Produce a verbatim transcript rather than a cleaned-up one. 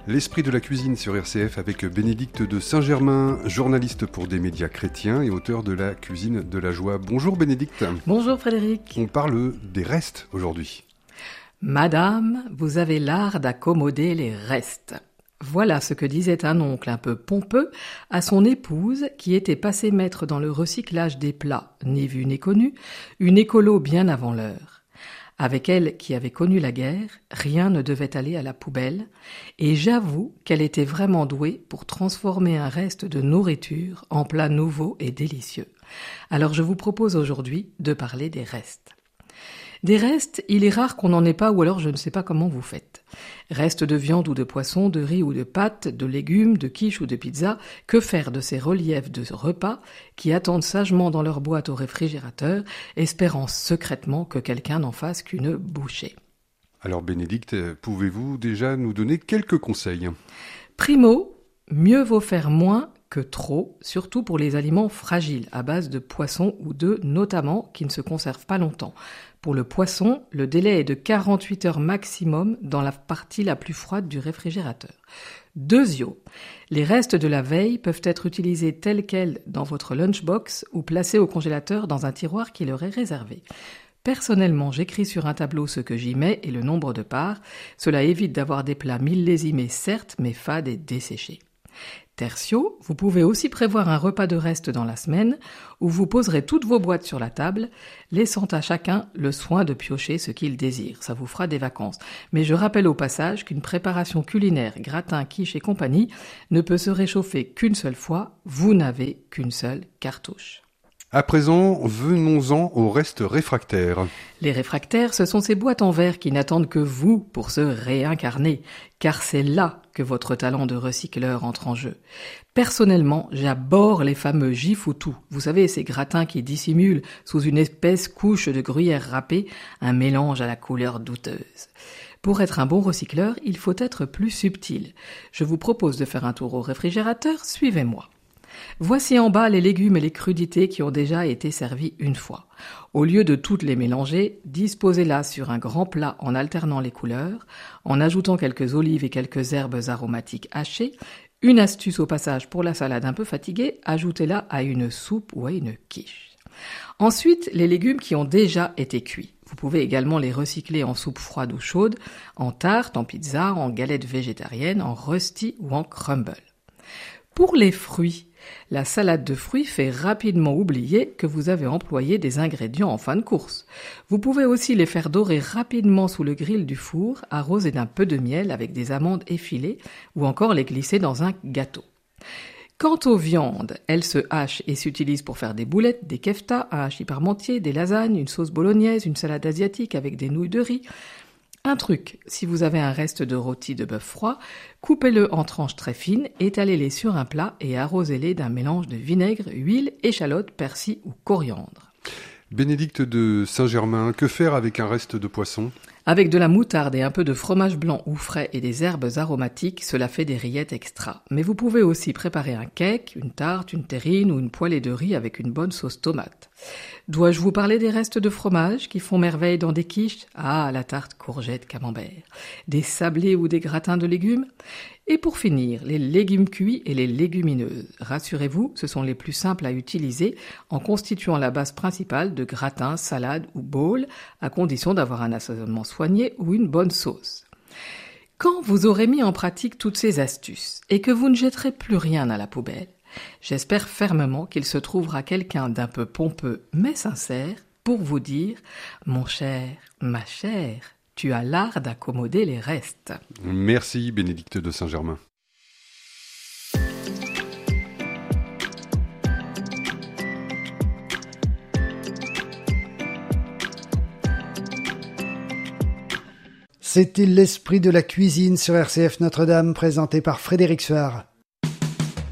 L'esprit de la cuisine sur R C F avec Bénédicte de Saint-Germain, journaliste pour des médias chrétiens et auteur de La cuisine de la joie. Bonjour Bénédicte. Bonjour Frédéric. On parle des restes aujourd'hui. Madame, vous avez l'art d'accommoder les restes. Voilà ce que disait un oncle un peu pompeux à son épouse qui était passée maître dans le recyclage des plats, ni vu ni connu, une écolo bien avant l'heure. Avec elle, qui avait connu la guerre, rien ne devait aller à la poubelle, et j'avoue qu'elle était vraiment douée pour transformer un reste de nourriture en plat nouveau et délicieux. Alors je vous propose aujourd'hui de parler des restes. Des restes, il est rare qu'on n'en ait pas, ou alors je ne sais pas comment vous faites. Restes de viande ou de poisson, de riz ou de pâtes, de légumes, de quiche ou de pizza, que faire de ces reliefs de repas qui attendent sagement dans leur boîte au réfrigérateur, espérant secrètement que quelqu'un n'en fasse qu'une bouchée. Alors Bénédicte, pouvez-vous déjà nous donner quelques conseils ? Primo, mieux vaut faire moins que trop, surtout pour les aliments fragiles, à base de poisson ou d'œufs notamment, qui ne se conservent pas longtemps. Pour le poisson, le délai est de quarante-huit heures maximum dans la partie la plus froide du réfrigérateur. Deuxio, les restes de la veille peuvent être utilisés tels quels dans votre lunchbox ou placés au congélateur dans un tiroir qui leur est réservé. Personnellement, j'écris sur un tableau ce que j'y mets et le nombre de parts. Cela évite d'avoir des plats millésimés certes, mais fades et desséchés. Tertio, vous pouvez aussi prévoir un repas de reste dans la semaine où vous poserez toutes vos boîtes sur la table, laissant à chacun le soin de piocher ce qu'il désire. Ça vous fera des vacances. Mais je rappelle au passage qu'une préparation culinaire, gratin, quiche et compagnie ne peut se réchauffer qu'une seule fois. Vous n'avez qu'une seule cartouche. À présent, venons-en aux restes réfractaires. Les réfractaires, ce sont ces boîtes en verre qui n'attendent que vous pour se réincarner, car c'est là que votre talent de recycleur entre en jeu. Personnellement, j'abhorre les fameux gif ou tout. Vous savez, ces gratins qui dissimulent sous une épaisse couche de gruyère râpée un mélange à la couleur douteuse. Pour être un bon recycleur, il faut être plus subtil. Je vous propose de faire un tour au réfrigérateur, suivez-moi. Voici en bas les légumes et les crudités qui ont déjà été servis une fois. Au lieu de toutes les mélanger, disposez-la sur un grand plat en alternant les couleurs, en ajoutant quelques olives et quelques herbes aromatiques hachées. Une astuce au passage pour la salade un peu fatiguée, ajoutez-la à une soupe ou à une quiche. Ensuite, les légumes qui ont déjà été cuits. Vous pouvez également les recycler en soupe froide ou chaude, en tarte, en pizza, en galette végétarienne, en rosti ou en crumble. Pour les fruits, la salade de fruits fait rapidement oublier que vous avez employé des ingrédients en fin de course. Vous pouvez aussi les faire dorer rapidement sous le grill du four, arrosés d'un peu de miel avec des amandes effilées, ou encore les glisser dans un gâteau. Quant aux viandes, elles se hachent et s'utilisent pour faire des boulettes, des keftas, un hachis parmentier, des lasagnes, une sauce bolognaise, une salade asiatique avec des nouilles de riz. Un truc, si vous avez un reste de rôti de bœuf froid, coupez-le en tranches très fines, étalez-les sur un plat et arrosez-les d'un mélange de vinaigre, huile, échalote, persil ou coriandre. Bénédicte de Saint-Germain, que faire avec un reste de poisson ? Avec de la moutarde et un peu de fromage blanc ou frais et des herbes aromatiques, cela fait des rillettes extra. Mais vous pouvez aussi préparer un cake, une tarte, une terrine ou une poêlée de riz avec une bonne sauce tomate. Dois-je vous parler des restes de fromage qui font merveille dans des quiches ? Ah, la tarte courgette camembert. Des sablés ou des gratins de légumes ? Et pour finir, les légumes cuits et les légumineuses. Rassurez-vous, ce sont les plus simples à utiliser en constituant la base principale de gratins, salades ou bowls, à condition d'avoir un assaisonnement soigné ou une bonne sauce. Quand vous aurez mis en pratique toutes ces astuces et que vous ne jetterez plus rien à la poubelle, j'espère fermement qu'il se trouvera quelqu'un d'un peu pompeux mais sincère pour vous dire « Mon cher, ma chère », tu as l'art d'accommoder les restes. Merci Bénédicte de Saint-Germain. C'était l'esprit de la cuisine sur R C F Notre-Dame, présenté par Frédéric Suard.